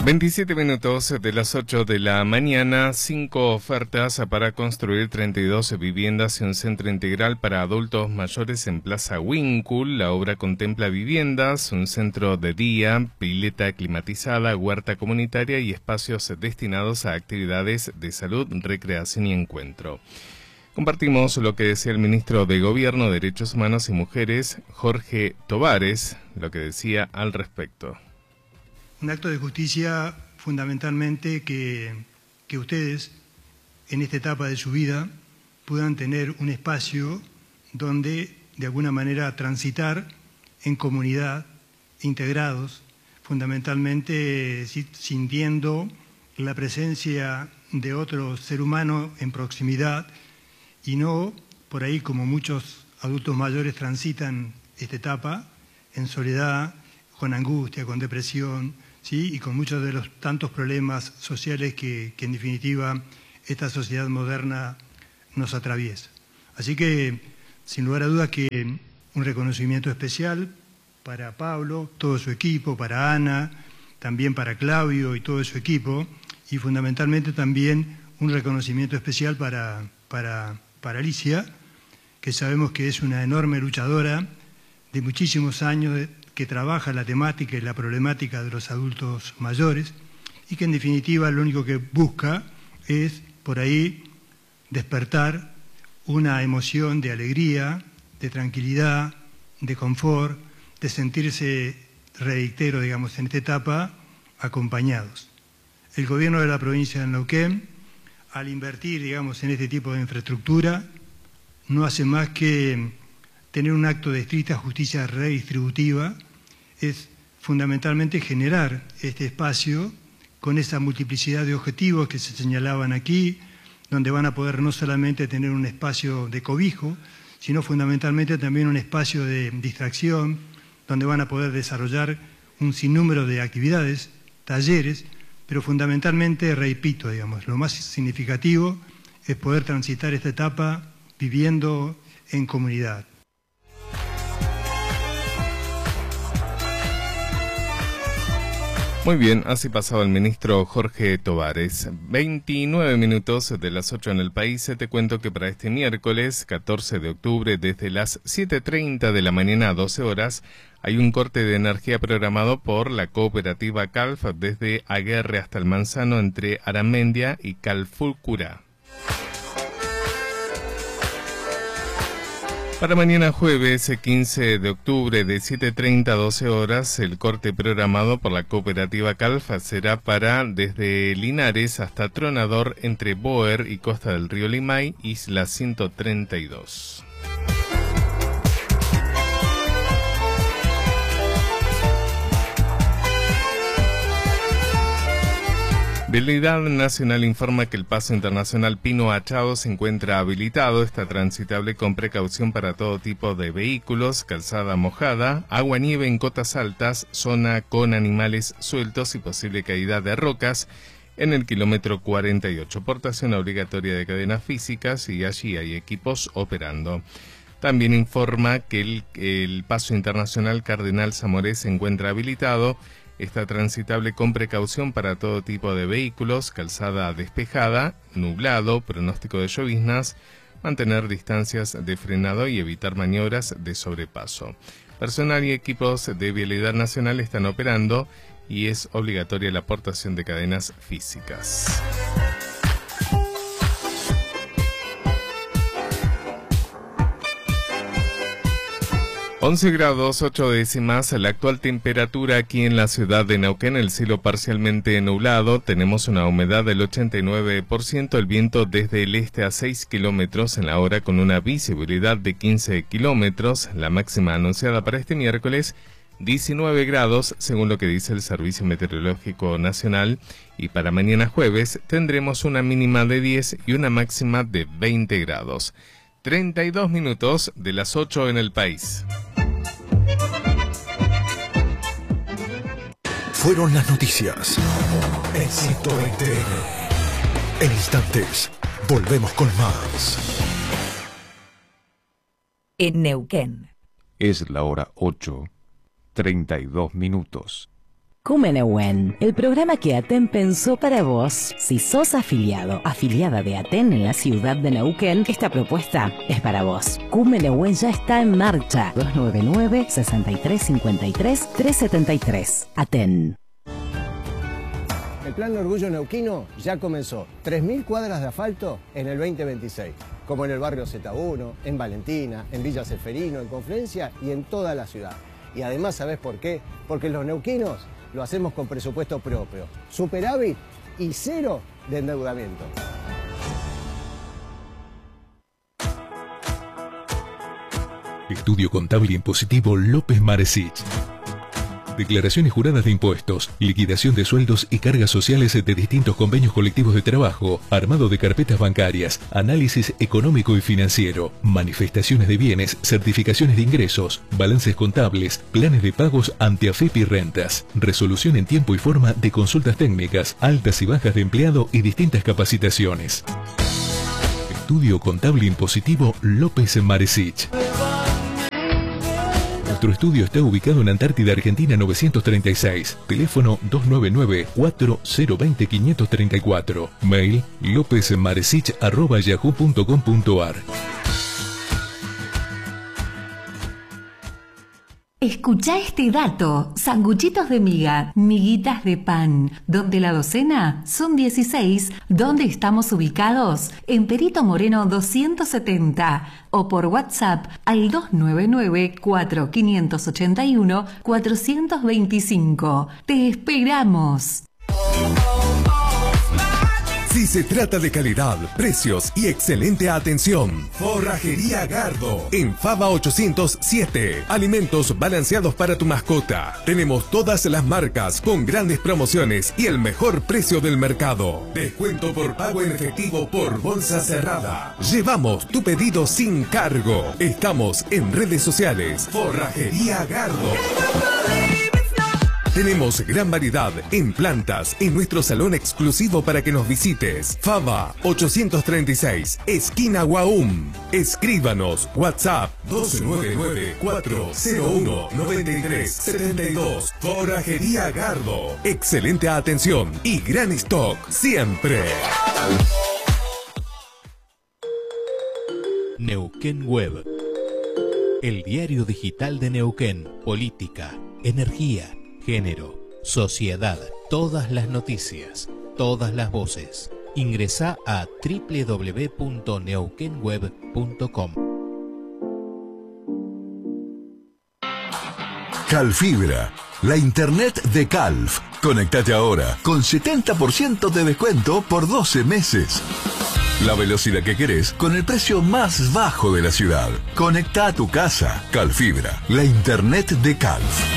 27 minutos de las 8 de la mañana, 5 ofertas para construir 32 viviendas y un centro integral para adultos mayores en Plaza Winkul. La obra contempla viviendas, un centro de día, pileta climatizada, huerta comunitaria y espacios destinados a actividades de salud, recreación y encuentro. Compartimos lo que decía el ministro de Gobierno, Derechos Humanos y Mujeres, Jorge Tovares, lo que decía al respecto. Un acto de justicia fundamentalmente que ustedes en esta etapa de su vida puedan tener un espacio donde de alguna manera transitar en comunidad, integrados, fundamentalmente sintiendo la presencia de otro ser humano en proximidad y no por ahí como muchos adultos mayores transitan esta etapa en soledad, con angustia, con depresión, ¿sí? Y con muchos de los tantos problemas sociales que en definitiva esta sociedad moderna nos atraviesa. Así que, sin lugar a dudas, que un reconocimiento especial para Pablo, todo su equipo, para Ana, también para Claudio y todo su equipo, y fundamentalmente también un reconocimiento especial para Alicia, que sabemos que es una enorme luchadora de muchísimos años, que trabaja la temática y la problemática de los adultos mayores y que en definitiva lo único que busca es por ahí despertar una emoción de alegría, de tranquilidad, de confort, de sentirse, reitero, digamos, en esta etapa, acompañados. El gobierno de la provincia de Neuquén, al invertir, digamos, en este tipo de infraestructura, no hace más que tener un acto de estricta justicia redistributiva, es fundamentalmente generar este espacio con esa multiplicidad de objetivos que se señalaban aquí, donde van a poder no solamente tener un espacio de cobijo, sino fundamentalmente también un espacio de distracción, donde van a poder desarrollar un sinnúmero de actividades, talleres, pero fundamentalmente, repito, digamos, lo más significativo es poder transitar esta etapa viviendo en comunidad. Muy bien, así pasaba el ministro Jorge Tovares. 29 minutos de las 8 en el país. Te cuento que para este miércoles, 14 de octubre, desde las 7:30 de la mañana a 12 horas, hay un corte de energía programado por la cooperativa Calf desde Aguerre hasta el Manzano entre Aramendia y Calfulcurá. Para mañana jueves 15 de octubre de 7:30 a 12 horas, el corte programado por la cooperativa Calfa será para desde Linares hasta Tronador entre Boer y Costa del Río Limay, Isla 132. Vialidad Nacional informa que el paso internacional Pino Achado se encuentra habilitado, está transitable con precaución para todo tipo de vehículos, calzada mojada, agua nieve en cotas altas, zona con animales sueltos y posible caída de rocas en el kilómetro 48. Portación obligatoria de cadenas físicas y allí hay equipos operando. También informa que el paso internacional Cardenal Zamoré se encuentra habilitado. Está transitable con precaución para todo tipo de vehículos, calzada despejada, nublado, pronóstico de lloviznas, mantener distancias de frenado y evitar maniobras de sobrepaso. Personal y equipos de Vialidad Nacional están operando y es obligatoria la aportación de cadenas físicas. 11 grados 8 décimas, la actual temperatura aquí en la ciudad de Neuquén, el cielo parcialmente nublado, tenemos una humedad del 89%, el viento desde el este a 6 kilómetros en la hora con una visibilidad de 15 kilómetros, la máxima anunciada para este miércoles 19 grados según lo que dice el Servicio Meteorológico Nacional, y para mañana jueves tendremos una mínima de 10 y una máxima de 20 grados. 32 minutos de las 8 en el país. Fueron las noticias en 120. En instantes, volvemos con más. En Neuquén. Es la hora 8:32 minutos. Cumenehuen, el programa que Aten pensó para vos. Si sos afiliada de Aten en la ciudad de Neuquén, esta propuesta es para vos. Cumenehuen ya está en marcha. 299-6353-373. Aten. El Plan Orgullo Neuquino ya comenzó. 3.000 cuadras de asfalto en el 2026. Como en el barrio Z1, en Valentina, en Villa Ceferino, en Confluencia y en toda la ciudad. Y además, ¿sabés por qué? Porque los neuquinos lo hacemos con presupuesto propio, superávit y cero de endeudamiento. Estudio Contable Impositivo López Maresich. Declaraciones juradas de impuestos, liquidación de sueldos y cargas sociales de distintos convenios colectivos de trabajo, armado de carpetas bancarias, análisis económico y financiero, manifestaciones de bienes, certificaciones de ingresos, balances contables, planes de pagos ante AFEP y rentas, resolución en tiempo y forma de consultas técnicas, altas y bajas de empleado y distintas capacitaciones. Estudio Contable Impositivo López Maresich. Nuestro estudio está ubicado en Antártida, Argentina 936. Teléfono 299-4020-534. Mail lopezmaresich@yahoo.com.ar. Escuchá este dato. Sanguchitos de miga, miguitas de pan, donde la docena son 16, donde estamos ubicados en Perito Moreno 270 o por WhatsApp al 299-4581-425. ¡Te esperamos! Si se trata de calidad, precios y excelente atención, Forrajería Gardo, en Fava 807. Alimentos balanceados para tu mascota. Tenemos todas las marcas con grandes promociones y el mejor precio del mercado. Descuento por pago en efectivo por bolsa cerrada. Llevamos tu pedido sin cargo. Estamos en redes sociales. Forrajería Gardo. Tenemos gran variedad en plantas en nuestro salón exclusivo para que nos visites. Fava 836, esquina Guaum. Escríbanos WhatsApp 1299-401-9372. Forrajería Gardo. Excelente atención y gran stock siempre. Neuquén Web. El diario digital de Neuquén. Política, energía, género, sociedad, todas las noticias, todas las voces. Ingresá a www.neuquenweb.com. Calfibra, la internet de Calf. Conectate ahora con 70% de descuento por 12 meses. La velocidad que querés con el precio más bajo de la ciudad. Conecta a tu casa. Calfibra, la internet de Calf.